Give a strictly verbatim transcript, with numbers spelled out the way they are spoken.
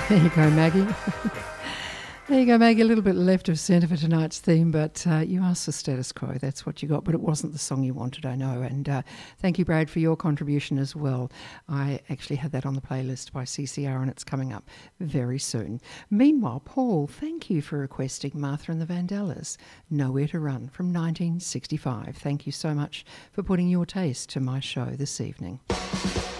There you go, Maggie. There you go, Maggie. A little bit left of centre for tonight's theme, but uh, you asked for Status Quo. That's what you got, but it wasn't the song you wanted, I know. And uh, thank you, Brad, for your contribution as well. I actually had that on the playlist by C C R, and it's coming up very soon. Meanwhile, Paul, thank you for requesting Martha and the Vandellas, Nowhere to Run from nineteen sixty-five. Thank you so much for putting your taste to my show this evening.